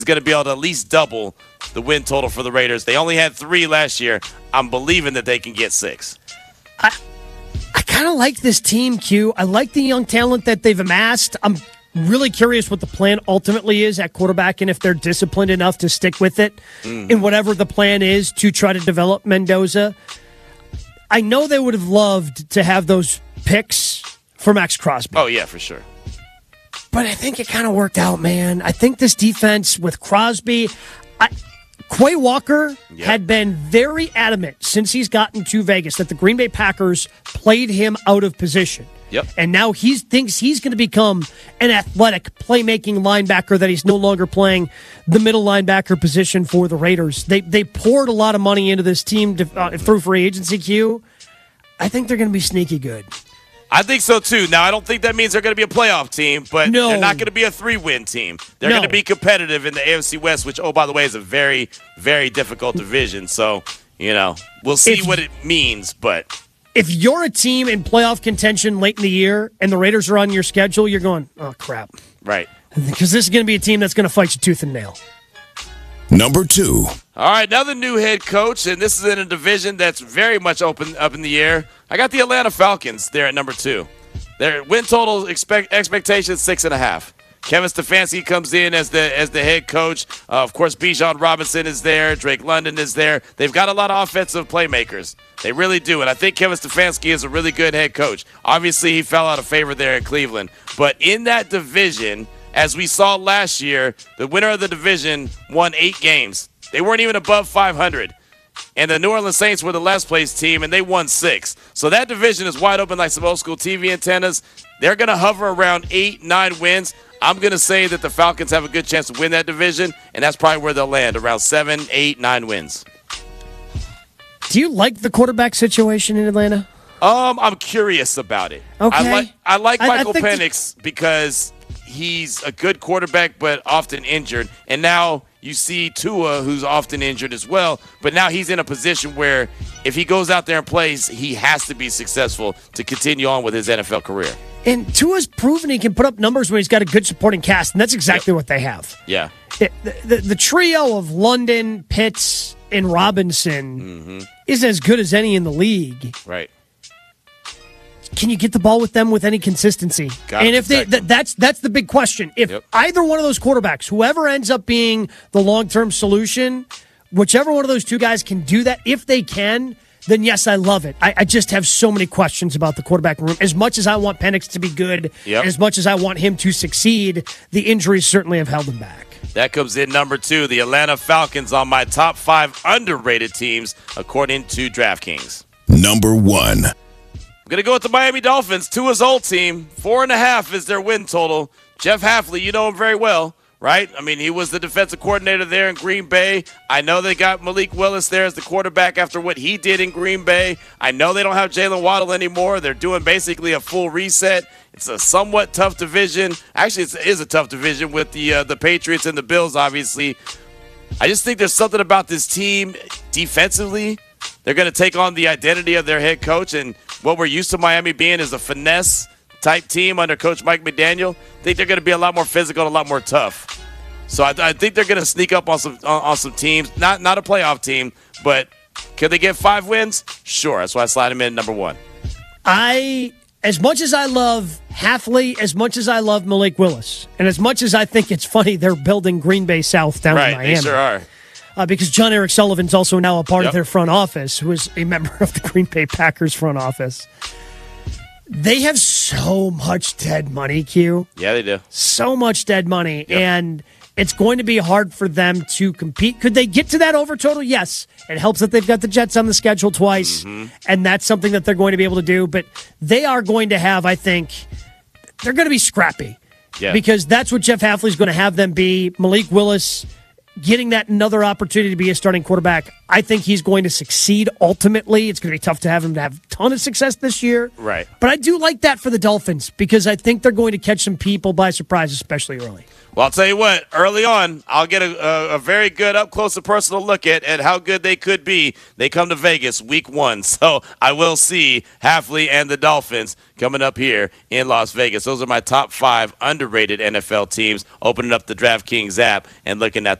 going to be able to at least double the win total for the Raiders. They only had 3 last year. I'm believing that they can get 6. I kind of like this team, Q. I like the young talent that they've amassed. I'm really curious what the plan ultimately is at quarterback and if they're disciplined enough to stick with it in whatever the plan is to try to develop Mendoza. I know they would have loved to have those picks for Max Crosby. Oh, yeah, for sure. But I think it kind of worked out, man. I think this defense with Crosby, Quay Walker had been very adamant since he's gotten to Vegas that the Green Bay Packers played him out of position. Yep. And now he thinks he's going to become an athletic playmaking linebacker, that he's no longer playing the middle linebacker position for the Raiders. They poured a lot of money into this team through free agency, Q. I think they're going to be sneaky good. I think so, too. Now, I don't think that means they're going to be a playoff team, but they're not going to be a 3-win team. They're going to be competitive in the AFC West, which, oh, by the way, is a very, very difficult division. So, we'll see what it means, but... If you're a team in playoff contention late in the year and the Raiders are on your schedule, you're going, oh, crap. Right. Because this is going to be a team that's going to fight you tooth and nail. Number 2. All right, another new head coach, and this is in a division that's very much up in the air. I got the Atlanta Falcons there at number 2. Their win total expectations 6.5. Kevin Stefanski comes in as the head coach. Of course, Bijan Robinson is there. Drake London is there. They've got a lot of offensive playmakers. They really do, and I think Kevin Stefanski is a really good head coach. Obviously, he fell out of favor there in Cleveland. But in that division, as we saw last year, the winner of the division won 8 games. They weren't even above 500. And the New Orleans Saints were the last place team, and they won 6. So that division is wide open like some old school TV antennas. They're going to hover around 8, 9 wins. I'm going to say that the Falcons have a good chance to win that division, and that's probably where they'll land, around 7, 8, 9 wins. Do you like the quarterback situation in Atlanta? I'm curious about it. Okay. I like Michael Penix because he's a good quarterback but often injured. And now you see Tua, who's often injured as well. But now he's in a position where if he goes out there and plays, he has to be successful to continue on with his NFL career. And Tua's proven he can put up numbers when he's got a good supporting cast, and that's exactly what they have. Yeah. The trio of London, Pitts, and Robinson is as good as any in the league. Right. Can you get the ball with them with any consistency? And if that's the big question. If either one of those quarterbacks, whoever ends up being the long-term solution, whichever one of those two guys can do that, if they can, then yes, I love it. I just have so many questions about the quarterback room. As much as I want Penix to be good, as much as I want him to succeed, the injuries certainly have held him back. That comes in number 2, the Atlanta Falcons on my top 5 underrated teams, according to DraftKings. Number 1. I'm going to go with the Miami Dolphins, Tua's old team. 4.5 is their win total. Jeff Hafley, you know him very well, right? I mean, he was the defensive coordinator there in Green Bay. I know they got Malik Willis there as the quarterback after what he did in Green Bay. I know they don't have Jalen Waddle anymore. They're doing basically a full reset. It's a somewhat tough division. Actually, it is a tough division with the Patriots and the Bills, obviously. I just think there's something about this team defensively. They're going to take on the identity of their head coach, and what we're used to Miami being is a finesse-type team under Coach Mike McDaniel. I think they're going to be a lot more physical and a lot more tough. So I think they're going to sneak up on some teams. Not a playoff team, but can they get 5 wins? Sure. That's why I slide them in number 1. As much as I love Hafley, as much as I love Malik Willis, and as much as I think it's funny they're building Green Bay South down in Miami. Right, they sure are. Because John Eric Sullivan's also now a part of their front office, who is a member of the Green Bay Packers front office. They have so much dead money, Q. Yeah, they do. So much dead money, and it's going to be hard for them to compete. Could they get to that over total? Yes. It helps that they've got the Jets on the schedule twice, and that's something that they're going to be able to do. But they are going to have, I think, they're going to be scrappy. Yeah. Because that's what Jeff Hafley's going to have them be. Malik Willis getting that another opportunity to be a starting quarterback. I think he's going to succeed ultimately. It's going to be tough to have him to have a ton of success this year. Right. But I do like that for the Dolphins because I think they're going to catch some people by surprise, especially early. Well, I'll tell you what, early on, I'll get a very good up-close and personal look at how good they could be. They come to Vegas week 1, so I will see Hafley and the Dolphins coming up here in Las Vegas. Those are my top 5 underrated NFL teams, opening up the DraftKings app and looking at